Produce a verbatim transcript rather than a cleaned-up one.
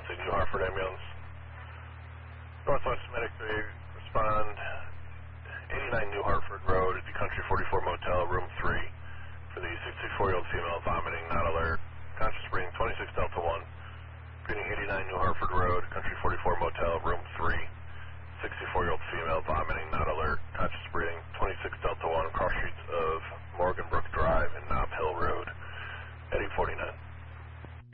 Chelsea, New Hartford ambulance. Northwest Medic three, respond. eighty-nine New Hartford Road, the Country forty-four Motel, room three, for the sixty-four-year-old female vomiting, not alert. Conscious breathing, twenty-six Delta one. Repeating eighty-nine New Hartford Road, Country forty-four Motel, room three, sixty-four-year-old female vomiting, not alert.